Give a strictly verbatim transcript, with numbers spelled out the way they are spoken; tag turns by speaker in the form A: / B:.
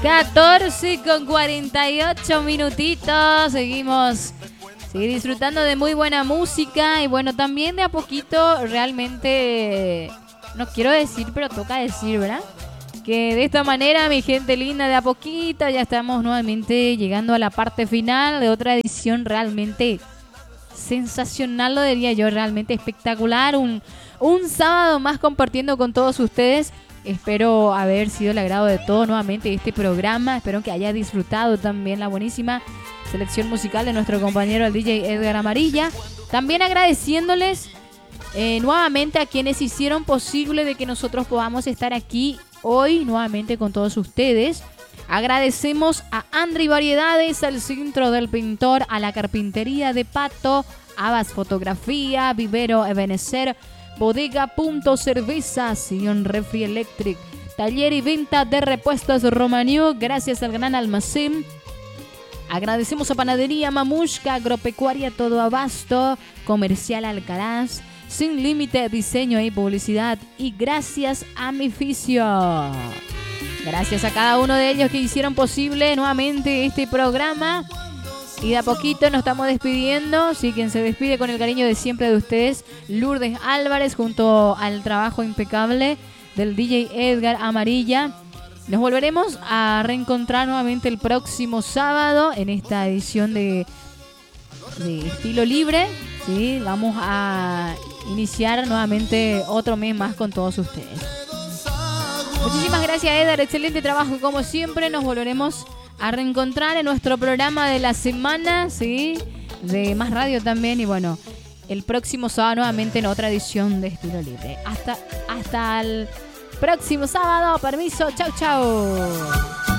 A: catorce con cuarenta y ocho minutitos. Seguimos seguir disfrutando de muy buena música. Y bueno, también de a poquito realmente, no quiero decir, pero toca decir, ¿verdad? Que de esta manera, mi gente linda, de a poquito ya estamos nuevamente llegando a la parte final de otra edición realmente sensacional, lo diría yo, realmente espectacular. Un, un sábado más compartiendo con todos ustedes. Espero haber sido el agrado de todos nuevamente este programa. Espero que haya disfrutado también la buenísima selección musical de nuestro compañero el D J Edgar Amarilla. También agradeciéndoles eh, nuevamente a quienes hicieron posible de que nosotros podamos estar aquí hoy nuevamente con todos ustedes. Agradecemos a Andri Variedades, al Centro del Pintor, a la Carpintería de Pato, Abas Fotografía, Vivero Ebenezer, Bodega Punto Cerveza, Sillón Refri Electric, Taller y Venta de Repuestos Romaniú, gracias al Gran Almacén. Agradecemos a Panadería Mamushka, Agropecuaria Todo Abasto, Comercial Alcaraz, Sin Límite Diseño y Publicidad, y gracias a Mificio. Gracias a cada uno de ellos que hicieron posible nuevamente este programa. Y de a poquito nos estamos despidiendo. Sí, quien se despide con el cariño de siempre de ustedes, Lourdes Álvarez, junto al trabajo impecable del D J Edgar Amarilla. Nos volveremos a reencontrar nuevamente el próximo sábado en esta edición de, de Estilo Libre. Sí, vamos a iniciar nuevamente otro mes más con todos ustedes. Muchísimas gracias, Edgar. Excelente trabajo como siempre. Nos volveremos a reencontrar en nuestro programa de la semana, ¿sí? De Más Radio también. Y bueno, el próximo sábado nuevamente en otra edición de Estilo Libre. Hasta, hasta el próximo sábado. Permiso. Chau, chau.